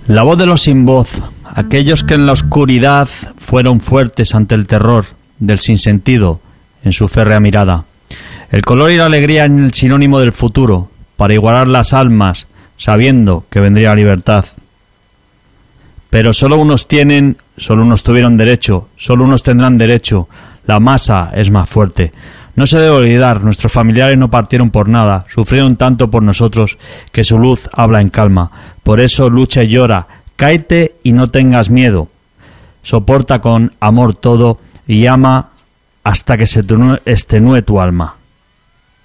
La voz de los sin voz, aquellos que en la oscuridad fueron fuertes ante el terror del sinsentido en su férrea mirada. El color y la alegría en el sinónimo del futuro, para igualar las almas, sabiendo que vendría la libertad. Pero solo unos tienen, solo unos tuvieron derecho, solo unos tendrán derecho. La masa es más fuerte. No se debe olvidar, nuestros familiares no partieron por nada, sufrieron tanto por nosotros, que su luz habla en calma. Por eso lucha y llora, cáete y no tengas miedo. Soporta con amor todo y ama hasta que se extenúe tu alma.